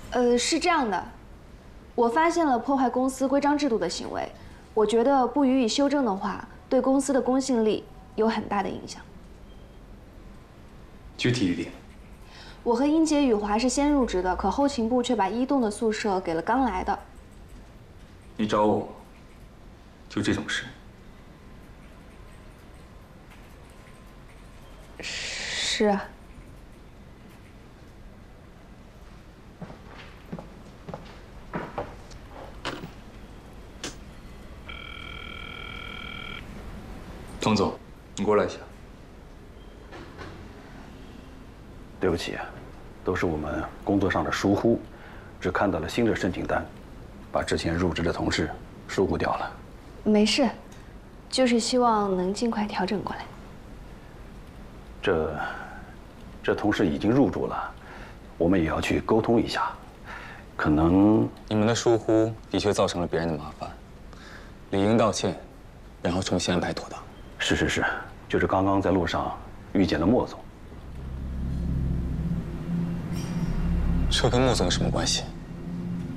是这样的，我发现了破坏公司规章制度的行为，我觉得不予以修正的话，对公司的公信力有很大的影响。 具体一点。 我和英杰、雨华是先入职的，可后勤部却把1栋的宿舍给了刚来的。 你找我，就这种事？ 是啊。 童总，你过来一下。 对不起，都是我们工作上的疏忽，只看到了新的申请单，把之前入职的同事疏忽掉了。 没事，就是希望能尽快调整过来。 这同事已经入住了，我们也要去沟通一下。可能你们的疏忽的确造成了别人的麻烦，理应道歉，然后重新安排妥当。 是，就是刚刚在路上遇见了莫总。 这跟莫总有什么关系？